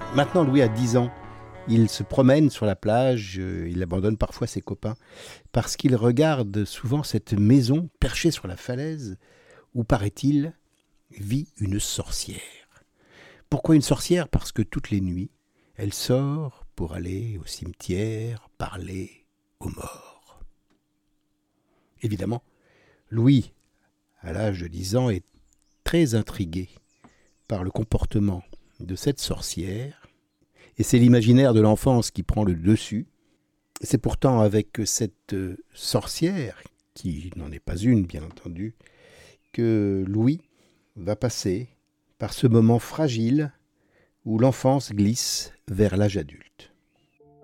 Maintenant, Louis a 10 ans. Il se promène sur la plage, il abandonne parfois ses copains, parce qu'il regarde souvent cette maison perchée sur la falaise, où, paraît-il, vit une sorcière. Pourquoi une sorcière ? Parce que toutes les nuits, elle sort pour aller au cimetière parler aux morts. Évidemment, Louis, à l'âge de 10 ans, est très intrigué par le comportement de cette sorcière, et c'est l'imaginaire de l'enfance qui prend le dessus. C'est pourtant avec cette sorcière, qui n'en est pas une bien entendu, que Louis va passer par ce moment fragile où l'enfance glisse vers l'âge adulte.